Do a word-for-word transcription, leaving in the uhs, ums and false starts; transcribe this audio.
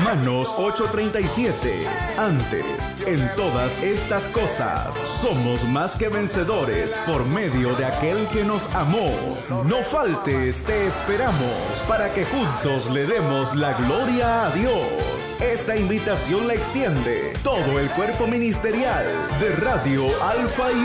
Romanos ocho treinta y siete. Antes, en todas estas cosas, somos más que vencedores por medio de aquel que nos amó. No faltes, te esperamos para que juntos le demos la gloria a Dios. Esta invitación la extiende todo el cuerpo ministerial de Radio Alfa y